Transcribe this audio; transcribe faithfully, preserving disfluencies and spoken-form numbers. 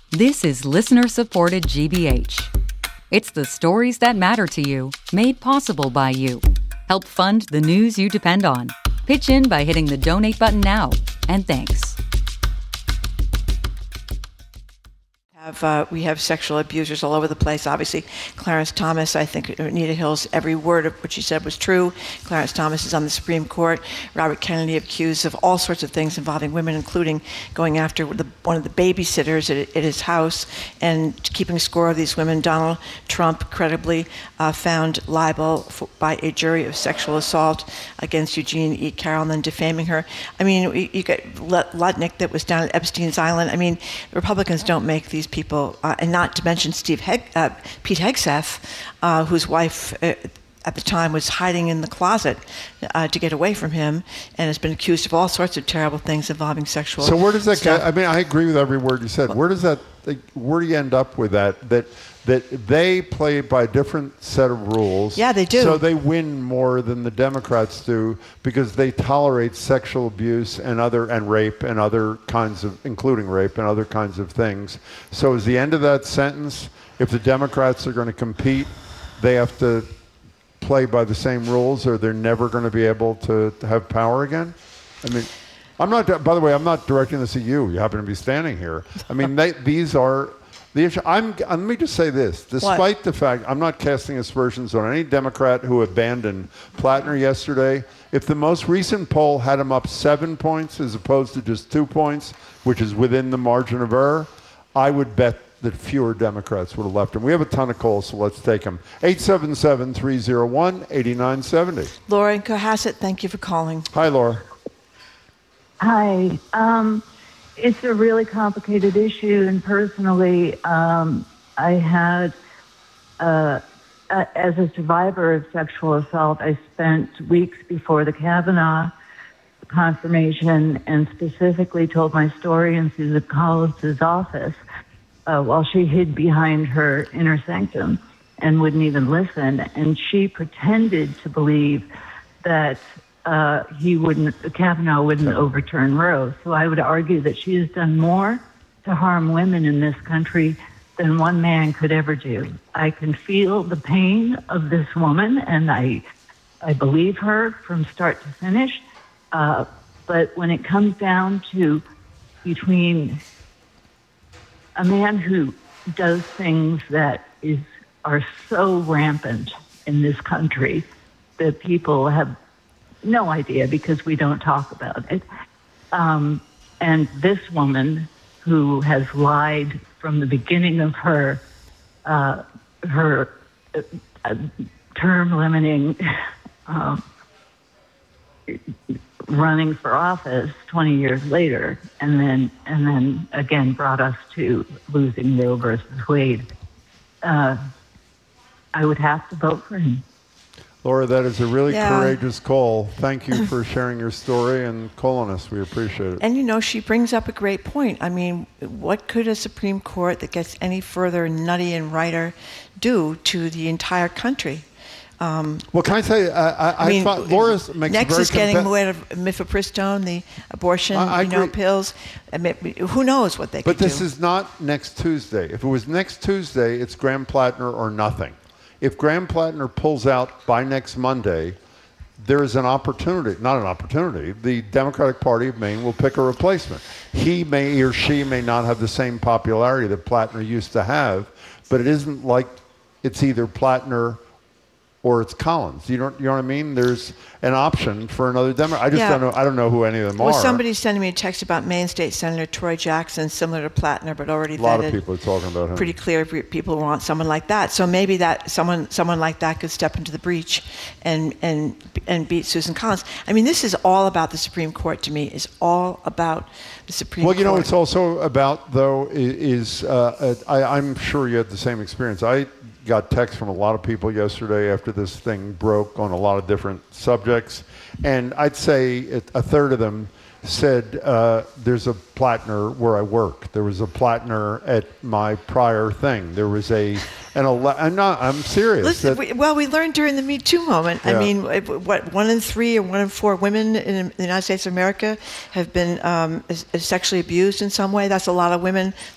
This is listener-supported G B H. It's the stories that matter to you, made possible by you. Help fund the news you depend on. Pitch in by hitting the donate button now. And thanks. Have, uh, we have sexual abusers all over the place. Obviously, Clarence Thomas, I think Anita Hill's every word of what she said was true. Clarence Thomas is on the Supreme Court. Robert Kennedy accused of all sorts of things involving women, including going after the, one of the babysitters at, at his house and keeping score of these women. Donald Trump credibly uh, found liable for, by a jury of sexual assault against Eugene E. Carroll and then defaming her. I mean, you, you got Lutnick that was down at Epstein's Island. I mean, Republicans don't make these people, uh, and not to mention Steve Heg, uh, Pete Hegseth, uh, whose wife uh, at the time was hiding in the closet uh, to get away from him, and has been accused of all sorts of terrible things involving sexual. So where does that stuff. go? I mean, I agree with every word you said. Where does that? Where do you end up with that? That that they play by a different set of rules. Yeah, they do. So they win more than the Democrats do because they tolerate sexual abuse and other and rape and other kinds of, including rape and other kinds of things. So is the end of that sentence, if the Democrats are going to compete, they have to play by the same rules, or they're never going to be able to have power again? I mean, I'm not. By the way, I'm not directing this at you. You happen to be standing here. I mean, they, these are. The issue, I'm, let me just say this. Despite what? the fact, I'm not casting aspersions on any Democrat who abandoned Plattner yesterday. If the most recent poll had him up seven points as opposed to just two points, which is within the margin of error, I would bet that fewer Democrats would have left him. We have a ton of calls, so let's take them. eight seven seven, three oh one, eight nine seven oh. Laura in Cohasset, thank you for calling. Hi, Laura. Hi. Um, It's a really complicated issue, and personally, um, I had, uh, uh, as a survivor of sexual assault, I spent weeks before the Kavanaugh confirmation and specifically told my story in Susan Collins's office uh, while she hid behind her inner sanctum and wouldn't even listen. And she pretended to believe that Uh, he wouldn't, Kavanaugh wouldn't overturn Roe. So I would argue that she has done more to harm women in this country than one man could ever do. I can feel the pain of this woman, and I, I believe her from start to finish. Uh, but when it comes down to between a man who does things that is are so rampant in this country that people have no idea because we don't talk about it. Um, and this woman who has lied from the beginning of her uh, her uh, term limiting um, running for office twenty years later, and then and then again brought us to losing Roe versus Wade. Uh, I would have to vote for him. Laura, that is a really Yeah. courageous call. Thank you for sharing your story and calling us. We appreciate it. And, you know, she brings up a great point. I mean, what could a Supreme Court that gets any further nutty and righter do to the entire country? Um, well, can I say, uh, I, I, I mean, thought Laura makes next a very is getting compa- rid of mifepristone, the abortion, I- I you know, agree. pills. I mean, who knows what they But could do? this is not next Tuesday. If it was next Tuesday, it's Graham Plattner or nothing. If Graham Plattner pulls out by next Monday, there is an opportunity, not an opportunity, the Democratic Party of Maine will pick a replacement. He may or she may not have the same popularity that Plattner used to have, but it isn't like it's either Plattner or it's Collins. You don't, you know what I mean? There's an option for another Democrat. I just Yeah. don't know. I don't know who any of them well, are. somebody's sending me a text about Maine State Senator Troy Jackson, similar to Plattner, but already A lot vetted. of people are talking about him. Pretty clear pe- people want someone like that. So maybe that someone someone like that could step into the breach and and and beat Susan Collins. I mean, this is all about the Supreme Court to me. It's all about the Supreme Well, Court. you know, it's also about, though, i- is uh, I, I'm sure you had the same experience. I got texts from a lot of people yesterday after this thing broke on a lot of different subjects. And I'd say it, a third of them said, uh, there's a Plattner where I work. There was a Plattner at my prior thing. There was a, an ele- I'm not, I'm serious. Listen, that- we, well, we learned during the Me Too moment. Yeah. I mean, what one in three or one in four women in the United States of America have been um, sexually abused in some way. That's a lot of women